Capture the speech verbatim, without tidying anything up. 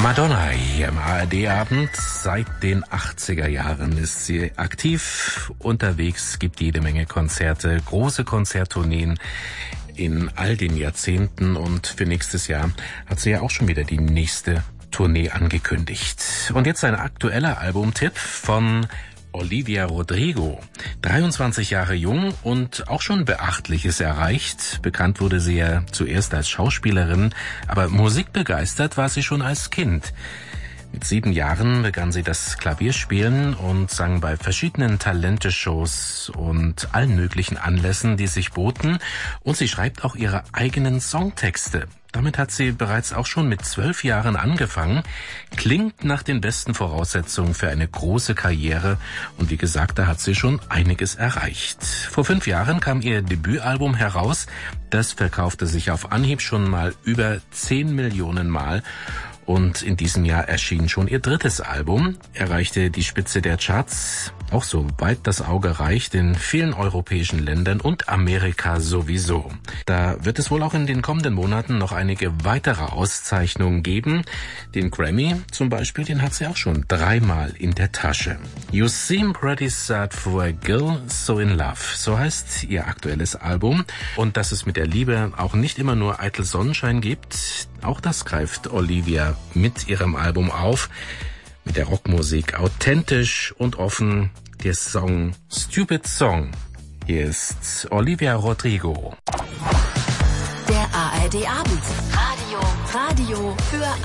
Madonna hier im A R D-Abend. Seit den achtziger Jahren ist sie aktiv unterwegs, gibt jede Menge Konzerte, große Konzerttourneen in all den Jahrzehnten, und für nächstes Jahr hat sie ja auch schon wieder die nächste Tournee angekündigt. Und jetzt ein aktueller Albumtipp von Olivia Rodrigo. dreiundzwanzig Jahre jung und auch schon Beachtliches erreicht. Bekannt wurde sie ja zuerst als Schauspielerin, aber musikbegeistert war sie schon als Kind. Mit sieben Jahren begann sie das Klavierspielen und sang bei verschiedenen Talente-Shows und allen möglichen Anlässen, die sich boten. Und sie schreibt auch ihre eigenen Songtexte. Damit hat sie bereits auch schon mit zwölf Jahren angefangen. Klingt nach den besten Voraussetzungen für eine große Karriere. Und wie gesagt, da hat sie schon einiges erreicht. Vor fünf Jahren kam ihr Debütalbum heraus. Das verkaufte sich auf Anhieb schon mal über zehn Millionen Mal. Und in diesem Jahr erschien schon ihr drittes Album, erreichte die Spitze der Charts, auch so weit das Auge reicht, in vielen europäischen Ländern und Amerika sowieso. Da wird es wohl auch in den kommenden Monaten noch einige weitere Auszeichnungen geben. Den Grammy zum Beispiel, den hat sie auch schon dreimal in der Tasche. You Seem Pretty Sad for a Girl So in Love, so heißt ihr aktuelles Album. Und dass es mit der Liebe auch nicht immer nur eitel Sonnenschein gibt, auch das greift Olivia mit ihrem Album auf. Mit der Rockmusik authentisch und offen. Der Song Stupid Song. Hier ist Olivia Rodrigo. Der A R D Abend. Radio. Radio für